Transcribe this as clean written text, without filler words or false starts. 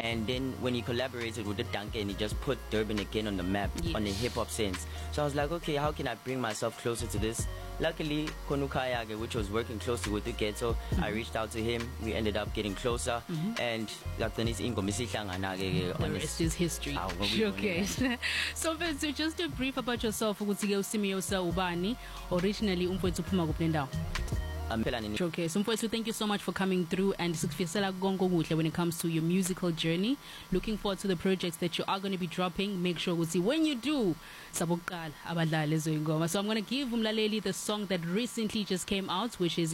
and then when he collaborated with the Duncan, he just put Durban again on the map, on a hip-hop sense. So I was like, okay, how can I bring myself closer to this? Luckily, Konukayage, which was working closely with the Ghetto, I reached out to him. We ended up getting closer, and the rest is history. Okay. So just a brief about yourself. Originally, okay, so thank you so much for coming through, and when it comes to your musical journey. Looking forward to the projects that you are going to be dropping. Make sure when you do, so I'm going to give Umlaleli the song that recently just came out, which is